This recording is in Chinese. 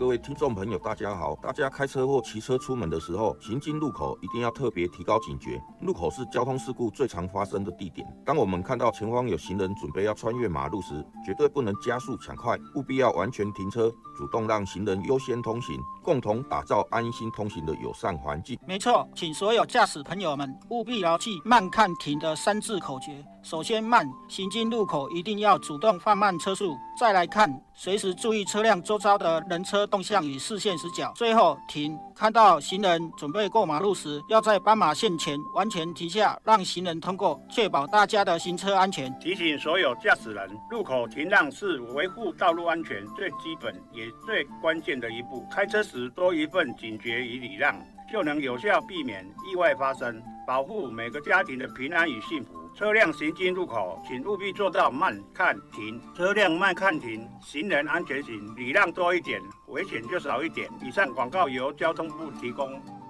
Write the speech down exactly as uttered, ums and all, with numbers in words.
各位听众朋友，大家好！大家开车或骑车出门的时候，行经路口一定要特别提高警觉。路口是交通事故最常发生的地点。当我们看到前方有行人准备要穿越马路时，绝对不能加速抢快，务必要完全停车，主动让行人优先通行，共同打造安心通行的友善环境。 没错，请所有驾驶朋友们务必牢记慢看停的三字口诀。首先慢，行经路口一定要主动放慢车速。再来看，随时注意车辆周遭的人车动向与视线死角。最后停，看到行人准备过马路时，要在斑马线前完全停下，让行人通过，确保大家的行车安全。 提醒所有驾驶人，路口停让是维护道路安全最基本也最关键的一步。开车时多一份警觉与礼让，就能有效避免意外发生，保护每个家庭的平安与幸福。车辆行经路口，请务必做到慢看停。车辆慢看停，行人安全行，礼让多一点，危险就少一点。以上广告由交通部提供。